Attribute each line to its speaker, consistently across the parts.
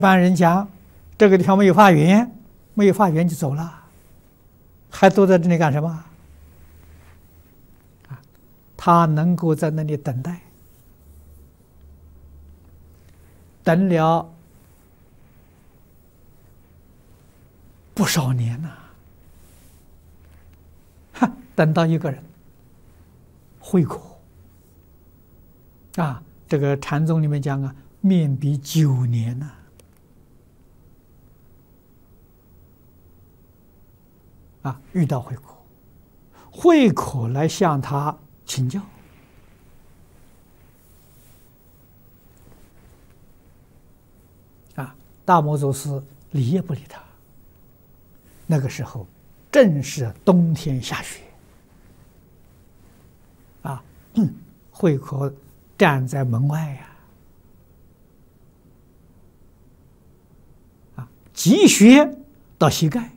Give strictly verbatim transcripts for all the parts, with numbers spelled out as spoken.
Speaker 1: 般人讲，这个地方没有法缘，没有法缘就走了，还坐在这里干什么？啊，他能够在那里等待，等了不少年呐、哈，等到一个人慧可啊，这个禅宗里面讲啊，面壁九年呐、啊，啊，遇到慧可，慧可来向他请教，啊，大摩祖师理也不理他。那个时候正是冬天下雪，啊，慧可站在门外呀、啊，啊，积雪到膝盖，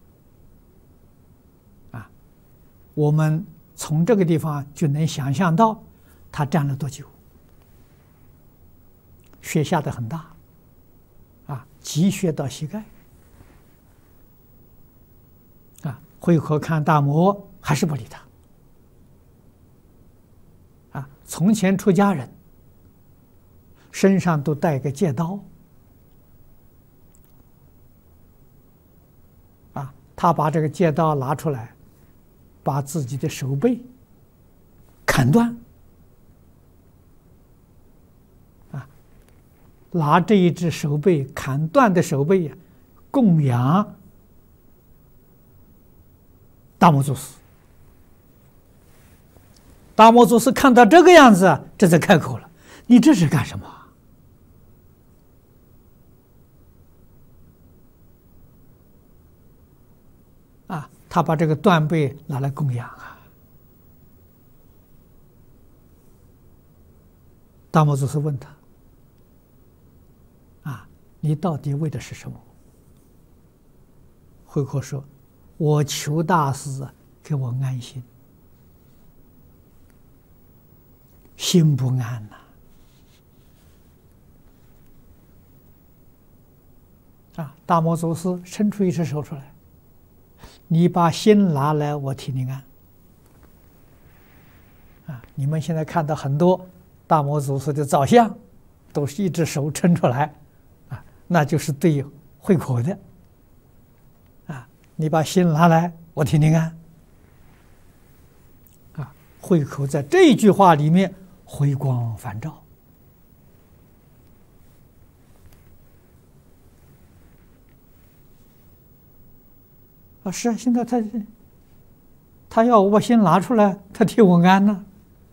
Speaker 1: 啊，我们从这个地方就能想象到他站了多久。雪下得很大，啊，积雪到膝盖。啊，慧可看大摩还是不理他。啊，从前出家人身上都带个戒刀，啊，他把这个戒刀拿出来，把自己的手背砍断，啊，拿这一只手背砍断的手背呀，供养大摩祖师。大摩祖师看到这个样子，这才开口了：“你这是干什么？”啊，他把这个断背拿来供养啊。大摩祖师问他：“啊，你到底为的是什么？”慧可说：“我求大师给我安心。”心不安呐、啊！啊，大摩祖师伸出一只手出来，你把心拿来，我替你安。啊，你们现在看到很多大摩祖师的造像，都是一只手伸出来，啊，那就是对慧可的。啊，你把心拿来，我替你安。啊，慧可在这一句话里面回光返照。啊，是啊，现在他他要我把心拿出来，他替我安呢。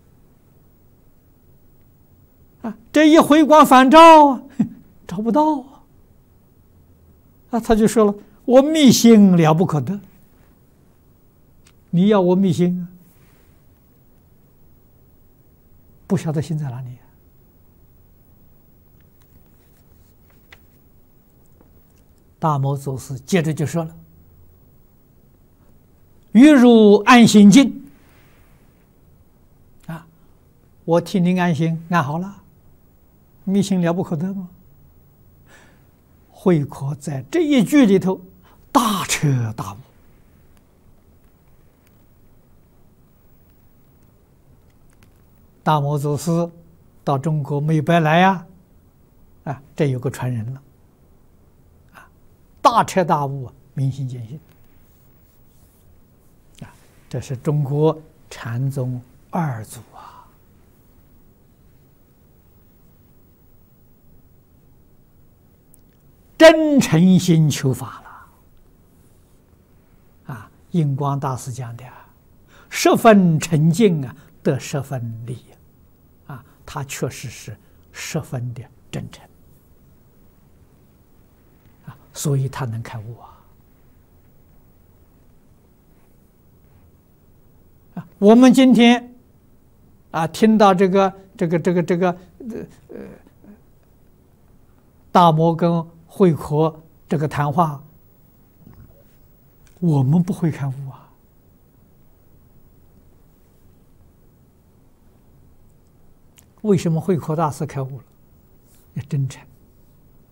Speaker 1: 啊，这一回光返照，找不到啊。啊，他就说了：“我密心了不可得，你要我密心啊？不晓得心在哪里、啊。”大摩祖师接着就说了：“欲入安心境啊，我替您安心，安好了，密心了不可得吗？”慧可在这一句里头大彻大悟。大摩祖师到中国没有白来呀、啊，啊，这有个传人了，啊，大彻大悟，明心见性，啊，这是中国禅宗二祖啊，真诚心求法了，啊，印光大师讲的，十分沉静啊，得十分利。啊，他确实是十分的真诚啊，所以他能开悟啊。啊，我们今天啊，听到这个这个这个这个呃呃大摩跟慧可这个谈话，我们不会开悟啊。为什么慧可大师开悟了？也真诚。